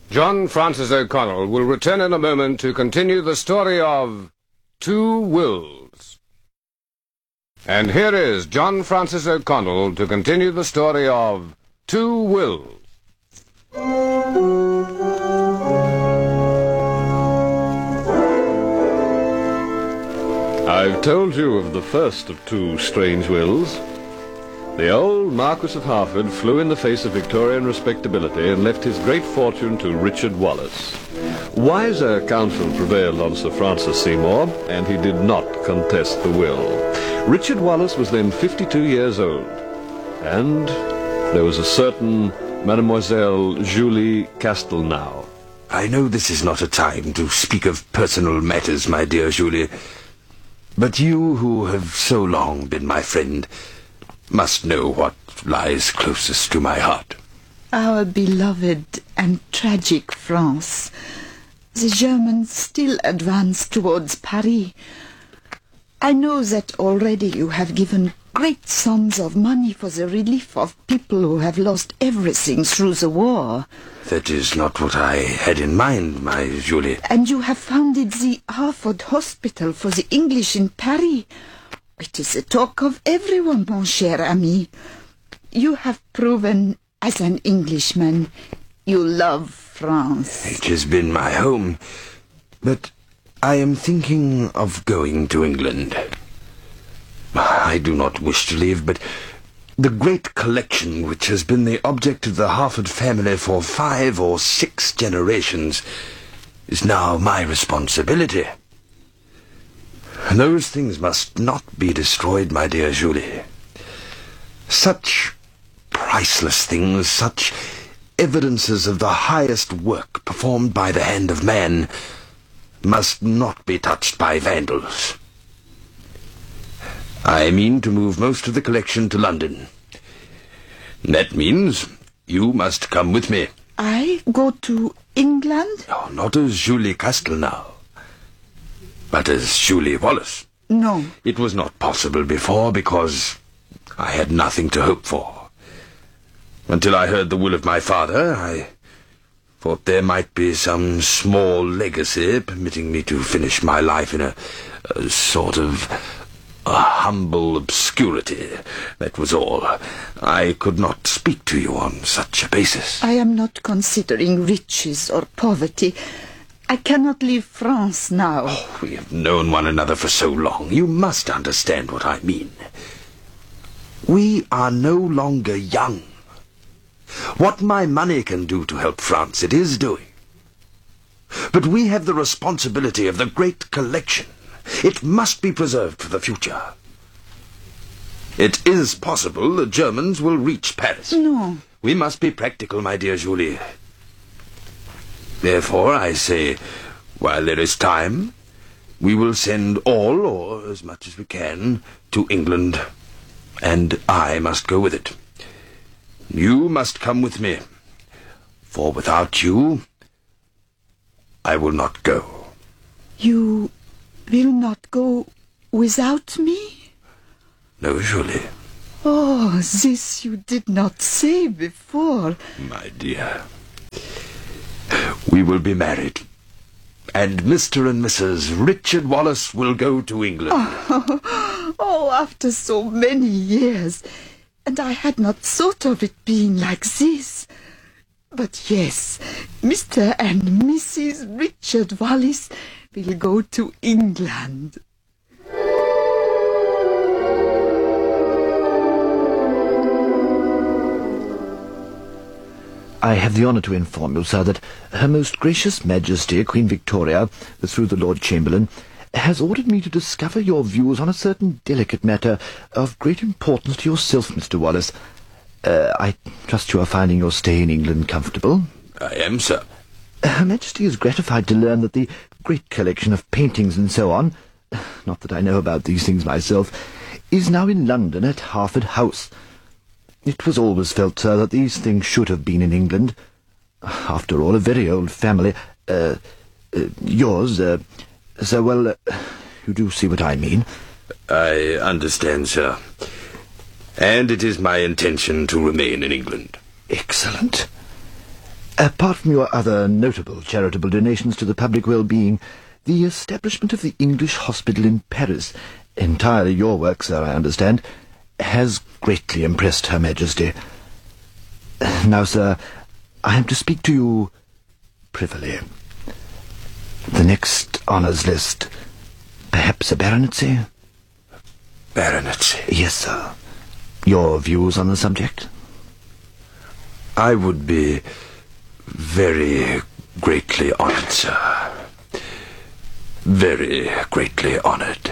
John Francis O'Connell will return in a moment to continue the story of Two Wills. And here is John Francis O'Connell to continue the story of Two Wills. I've told you of the first of two strange wills. The old Marquis of Harford flew in the face of Victorian respectability and left his great fortune to Richard Wallace. Wiser counsel prevailed on Sir Francis Seymour, and he did not contest the will. Richard Wallace was then 52 years old, and there was a certain Mademoiselle Julie Castelnau. I know this is not a time to speak of personal matters, my dear Julie, but you who have so long been my friend must know what lies closest to my heart. Our beloved and tragic France. The Germans still advance towards Paris. I know that already you have given great sums of money for the relief of people who have lost everything through the war. That is not what I had in mind, my Julie. And you have founded the Harford Hospital for the English in Paris. It is the talk of everyone, mon cher ami. You have proven, as an Englishman, you love France. It has been my home, but I am thinking of going to England. I do not wish to leave, but the great collection which has been the object of the Harford family for 5 or 6 generations is now my responsibility. Those things must not be destroyed, my dear Julie. Such priceless things, such evidences of the highest work performed by the hand of man, must not be touched by vandals. I mean to move most of the collection to London. That means you must come with me. I go to England? Oh, not as Julie Castelnau, but as Julie Wallace. No. It was not possible before because I had nothing to hope for. Until I heard the will of my father, I thought there might be some small legacy permitting me to finish my life in a sort of humble obscurity. That was all. I could not speak to you on such a basis. I am not considering riches or poverty. I cannot leave France now. Oh, we have known one another for so long. You must understand what I mean. We are no longer young. What my money can do to help France, it is doing. But we have the responsibility of the great collection. It must be preserved for the future. It is possible the Germans will reach Paris. No. We must be practical, my dear Julie. Therefore, I say, while there is time, we will send all, or as much as we can, to England, and I must go with it. You must come with me, for without you, I will not go. You will not go without me? No, Julie. Oh, this you did not say before. My dear, we will be married, and Mr. and Mrs. Richard Wallace will go to England. Oh, after so many years, and I had not thought of it being like this. But yes, Mr. and Mrs. Richard Wallace will go to England. I have the honour to inform you, sir, that Her Most Gracious Majesty, Queen Victoria, through the Lord Chamberlain, has ordered me to discover your views on a certain delicate matter of great importance to yourself, Mr. Wallace. I trust you are finding your stay in England comfortable? I am, sir. Her Majesty is gratified to learn that the great collection of paintings and so on, not that I know about these things myself, is now in London at Harford House. It was always felt, sir, that these things should have been in England. After all, a very old family, yours, so, well, you do see what I mean. I understand, sir. And it is my intention to remain in England. Excellent. Apart from your other notable charitable donations to the public well-being, the establishment of the English Hospital in Paris, entirely your work, sir, I understand, has greatly impressed Her Majesty. Now, sir, I am to speak to you privily. The next honours list, perhaps a baronetcy? Baronetcy? Yes, sir. Your views on the subject? I would be very greatly honoured, sir. Very greatly honoured.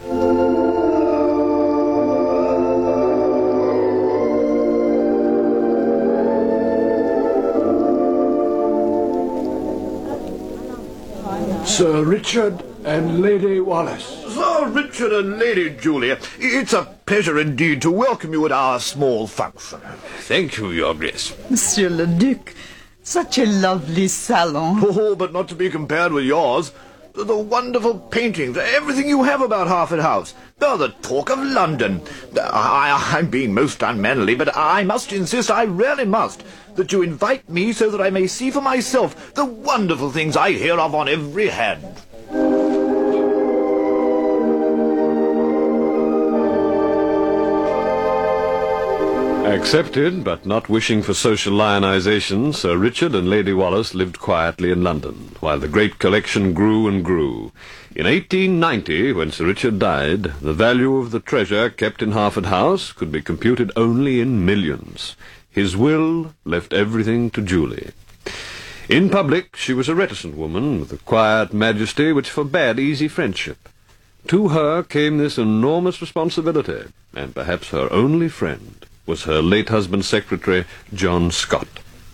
Sir Richard and Lady Wallace. Sir Richard and Lady Julia, it's a pleasure indeed to welcome you at our small function. Thank you, Your Grace. Monsieur le Duc, such a lovely salon. Oh, but not to be compared with yours. The wonderful paintings, everything you have about Harford House. Oh, the talk of London. I'm being most unmannerly, but I must insist, I really must, that you invite me so that I may see for myself the wonderful things I hear of on every hand. Accepted, but not wishing for social lionization, Sir Richard and Lady Wallace lived quietly in London, while the great collection grew and grew. In 1890, when Sir Richard died, the value of the treasure kept in Harford House could be computed only in millions. His will left everything to Julie. In public, she was a reticent woman, with a quiet majesty which forbade easy friendship. To her came this enormous responsibility, and perhaps her only friend was her late husband's secretary, John Scott.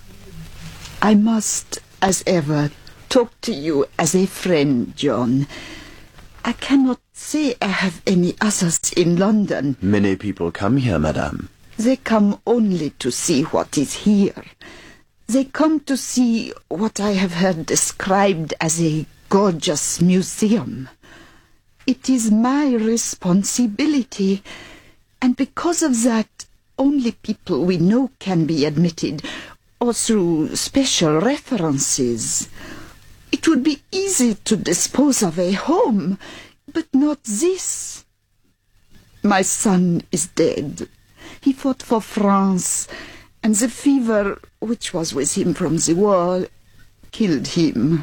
I must, as ever, talk to you as a friend, John. I cannot say I have any others in London. Many people come here, madame. They come only to see what is here. They come to see what I have heard described as a gorgeous museum. It is my responsibility, and because of that, only people we know can be admitted, or through special references. It would be easy to dispose of a home, but not this. My son is dead. He fought for France, and the fever, which was with him from the war, killed him.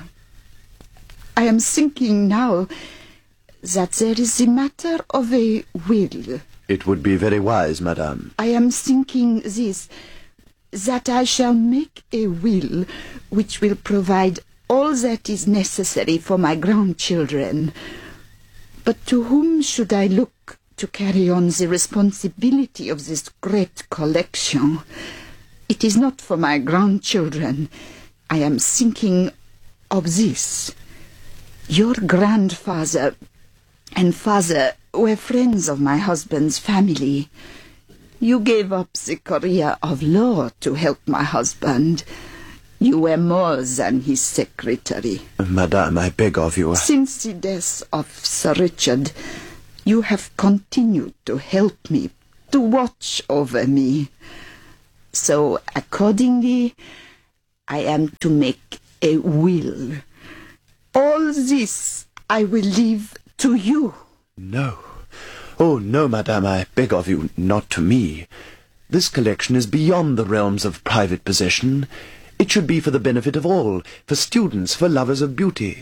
I am thinking now that there is the matter of a will. It would be very wise, madame. I am thinking this, that I shall make a will which will provide all that is necessary for my grandchildren. But to whom should I look to carry on the responsibility of this great collection? It is not for my grandchildren. I am thinking of this. Your grandfather and father were friends of my husband's family. You gave up the career of law to help my husband. You were more than his secretary. Madame, I beg of you. Since the death of Sir Richard, you have continued to help me, to watch over me. So, accordingly, I am to make a will. All this I will leave to you. No. Oh, no, madame, I beg of you, not to me. This collection is beyond the realms of private possession. It should be for the benefit of all, for students, for lovers of beauty.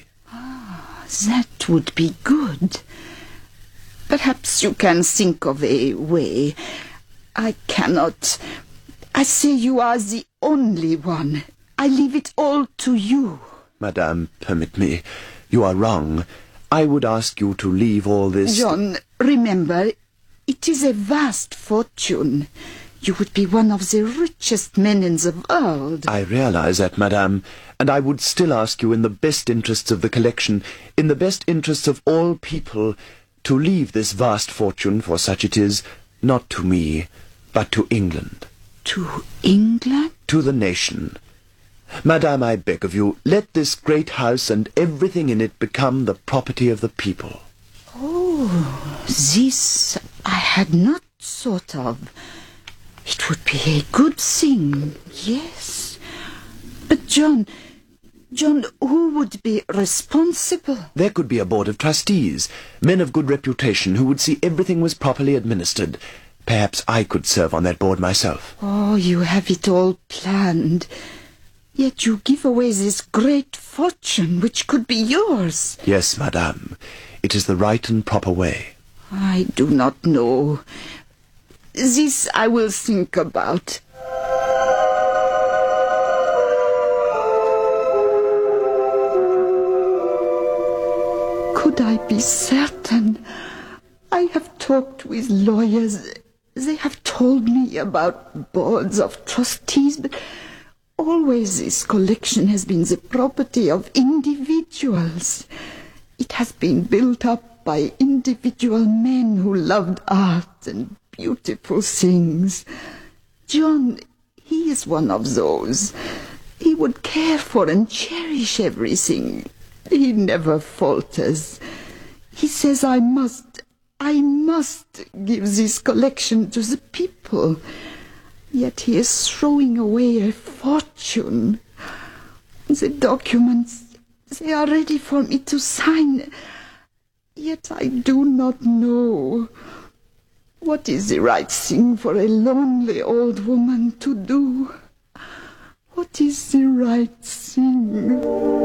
That would be good. Perhaps you can think of a way. I cannot. I say you are the only one. I leave it all to you. Madame, permit me. You are wrong. I would ask you to leave all this... John, remember, it is a vast fortune. You would be one of the richest men in the world. I realize that, madame, and I would still ask you in the best interests of the collection, in the best interests of all people, to leave this vast fortune, for such it is, not to me, but to England. To England? To the nation. Madame, I beg of you, let this great house and everything in it become the property of the people. Oh, this I had not thought of. It would be a good thing, yes. But John, who would be responsible? There could be a board of trustees, men of good reputation who would see everything was properly administered. Perhaps I could serve on that board myself. Oh, you have it all planned. Yet you give away this great fortune which could be yours. Yes, madame. It is the right and proper way. I do not know. This I will think about. Could I be certain? I have talked with lawyers. They have told me about boards of trustees, but always this collection has been the property of individuals. It has been built up by individual men who loved art and beautiful things. John, he is one of those. He would care for and cherish everything. He never falters. He says I must give this collection to the people. Yet he is throwing away a fortune. The documents, they are ready for me to sign. Yet I do not know. What is the right thing for a lonely old woman to do? What is the right thing?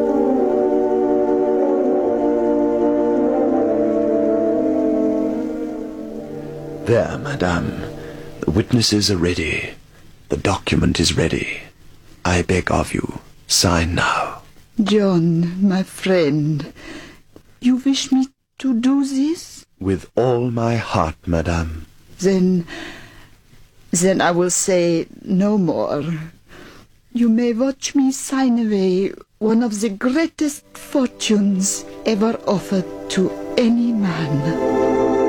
There, madame. The witnesses are ready. The document is ready. I beg of you, sign now. John, my friend, you wish me to do this? With all my heart, madame. Then I will say no more. You may watch me sign away one of the greatest fortunes ever offered to any man.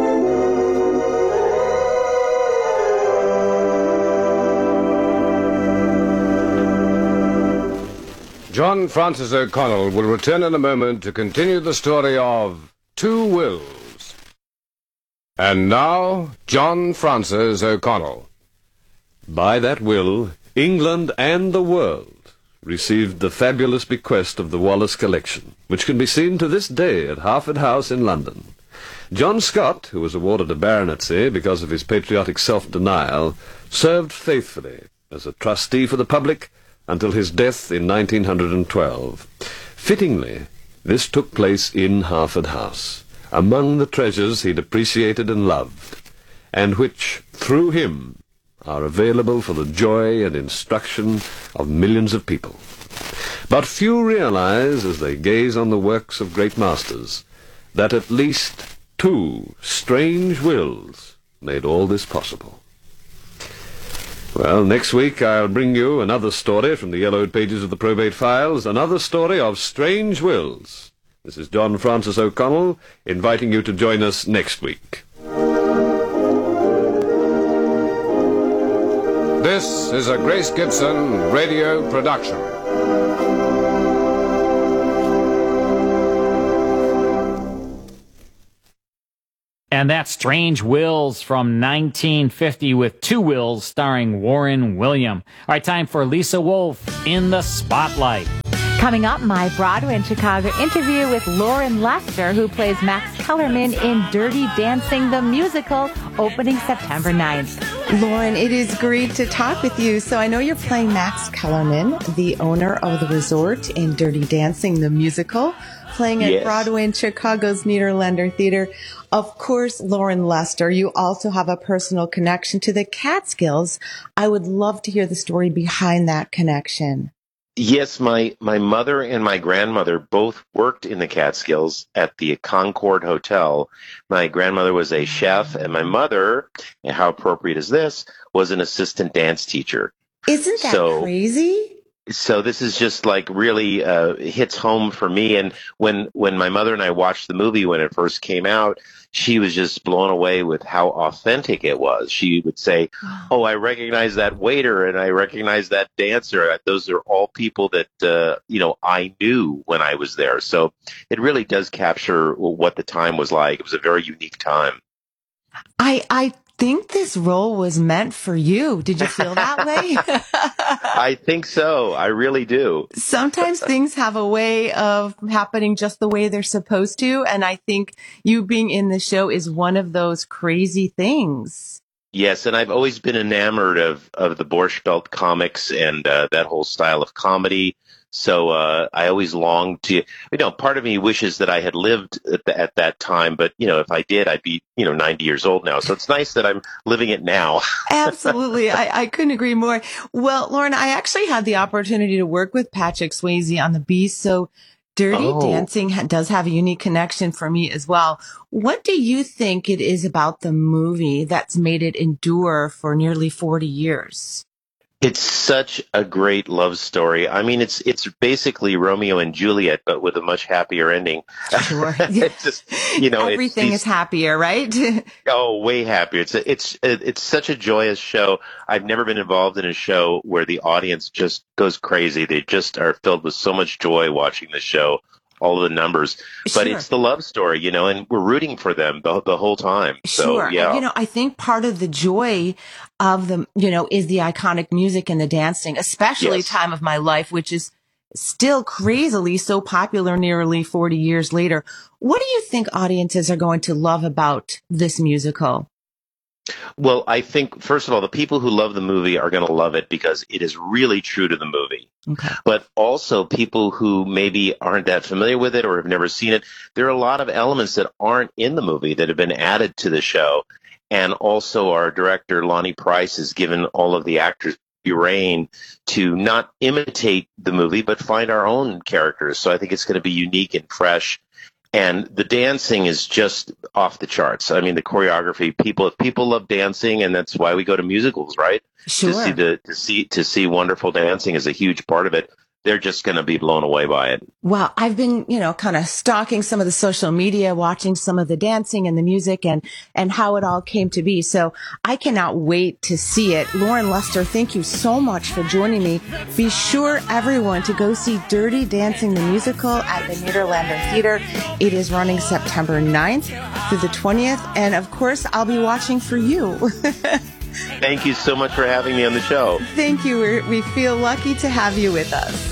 John Francis O'Connell will return in a moment to continue the story of Two Wills. And now, John Francis O'Connell. By that will, England and the world received the fabulous bequest of the Wallace collection, which can be seen to this day at Harford House in London. John Scott, who was awarded a baronetcy because of his patriotic self-denial, served faithfully as a trustee for the public until his death in 1912. Fittingly, this took place in Harford House, among the treasures he'd appreciated and loved, and which, through him, are available for the joy and instruction of millions of people. But few realize, as they gaze on the works of great masters, that at least two strange wills made all this possible. Well, next week I'll bring you another story from the yellowed pages of the probate files, another story of strange wills. This is John Francis O'Connell, inviting you to join us next week. This is a Grace Gibson radio production. And that's Strange Wills from 1950 with Two Wills starring Warren William. All right, time for Lisa Wolf in the Spotlight. Coming up, my Broadway in Chicago interview with Lauren Lester, who plays Max Kellerman in Dirty Dancing the Musical, opening September 9th. Lauren, it is great to talk with you. So I know you're playing Max Kellerman, the owner of the resort in Dirty Dancing the Musical, playing at Broadway in Chicago's Nederlander Theater. Of course, Lauren Lester, you also have a personal connection to the Catskills. I would love to hear the story behind that connection. Yes, my mother and my grandmother both worked in the Catskills at the Concord Hotel. My grandmother was a chef, and my mother, and how appropriate is this, was an assistant dance teacher. Isn't that crazy? So this is just like really hits home for me. And when my mother and I watched the movie when it first came out, she was just blown away with how authentic it was. She would say, "Oh, I recognize that waiter and I recognize that dancer. Those are all people that I knew when I was there." So it really does capture what the time was like. It was a very unique time. I think this role was meant for you. Did you feel that way? I think so. I really do. Sometimes things have a way of happening just the way they're supposed to. And I think you being in the show is one of those crazy things. Yes, and I've always been enamored of the Borscht Belt comics and that whole style of comedy. So I always longed to, part of me wishes that I had lived at that time. But, if I did, I'd be, 90 years old now. So it's nice that I'm living it now. Absolutely. I couldn't agree more. Well, Lauren, I actually had the opportunity to work with Patrick Swayze on The Beast. So Dirty Dancing does have a unique connection for me as well. What do you think it is about the movie that's made it endure for nearly 40 years? It's such a great love story. I mean, it's basically Romeo and Juliet, but with a much happier ending. Sure. It's just, everything is happier, right? Oh, way happier. It's such a joyous show. I've never been involved in a show where the audience just goes crazy. They just are filled with so much joy watching the show. All of the numbers, but It's the love story, and we're rooting for them the whole time. So, sure. Yeah. I think part of the joy of the, is the iconic music and the dancing, especially Time of My Life, which is still crazily so popular nearly 40 years later. What do you think audiences are going to love about this musical? Well, I think, first of all, the people who love the movie are going to love it because it is really true to the movie. Okay. But also people who maybe aren't that familiar with it or have never seen it, there are a lot of elements that aren't in the movie that have been added to the show. And also our director, Lonnie Price, has given all of the actors free rein to not imitate the movie, but find our own characters. So I think it's going to be unique and fresh. And the dancing is just off the charts. I mean, the choreography, people love dancing, and that's why we go to musicals, right? Sure. To see wonderful dancing is a huge part of it. They're just going to be blown away by it. Well, I've been, kind of stalking some of the social media, watching some of the dancing and the music and how it all came to be. So I cannot wait to see it. Lauren Lester, thank you so much for joining me. Be sure, everyone, to go see Dirty Dancing the Musical at the Nederlander Theater. It is running September 9th through the 20th. And of course, I'll be watching for you. Thank you so much for having me on the show. Thank you. We feel lucky to have you with us.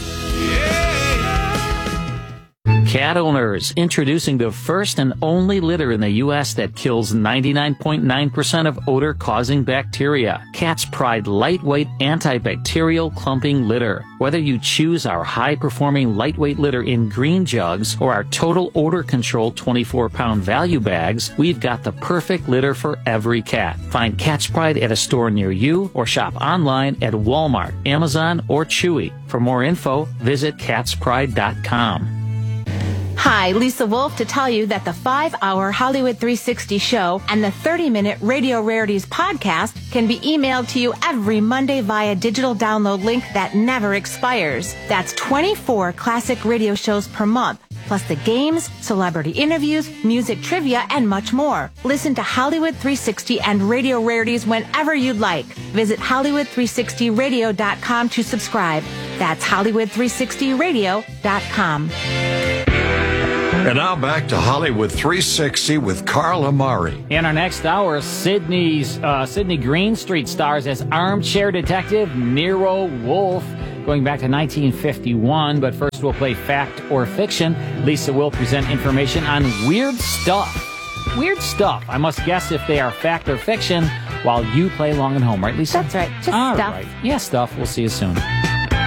Cat owners, introducing the first and only litter in the U.S. that kills 99.9% of odor-causing bacteria. Cat's Pride lightweight antibacterial clumping litter. Whether you choose our high-performing lightweight litter in green jugs or our total odor control 24-pound value bags, we've got the perfect litter for every cat. Find Cat's Pride at a store near you or shop online at Walmart, Amazon, or Chewy. For more info, visit catspride.com. Hi, Lisa Wolf to tell you that the 5-hour Hollywood 360 show and the 30-minute Radio Rarities podcast can be emailed to you every Monday via digital download link that never expires. That's 24 classic radio shows per month, plus the games, celebrity interviews, music trivia, and much more. Listen to Hollywood 360 and Radio Rarities whenever you'd like. Visit Hollywood360radio.com to subscribe. That's Hollywood360radio.com. And now back to Hollywood 360 with Carl Amari. In our next hour, Sydney Greenstreet stars as armchair detective Nero Wolfe, going back to 1951. But first, we'll play Fact or Fiction. Lisa will present information on weird stuff. Weird stuff. I must guess if they are fact or fiction while you play along at home, right, Lisa? That's right. Just All stuff. right. Yeah, stuff. We'll see you soon.